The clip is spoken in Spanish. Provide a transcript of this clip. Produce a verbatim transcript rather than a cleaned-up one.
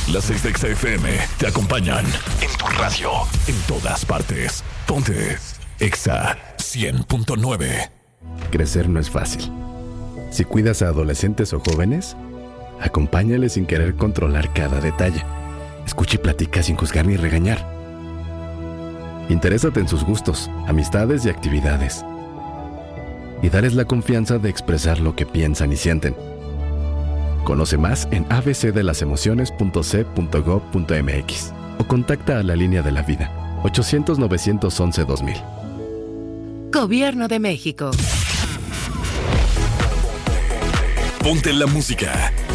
Las seis de Exa F M te acompañan en tu radio, en todas partes. Ponte Exa cien punto nueve. Crecer no es fácil. Si cuidas a adolescentes o jóvenes, acompáñales sin querer controlar cada detalle. Escucha y platica sin juzgar ni regañar. Interésate en sus gustos, amistades y actividades. Y dales la confianza de expresar lo que piensan y sienten. Conoce más en a b c de las emociones punto c punto gob punto m x o contacta a la línea de la vida ochocientos, novecientos once, dos mil. Gobierno de México. Ponte la música.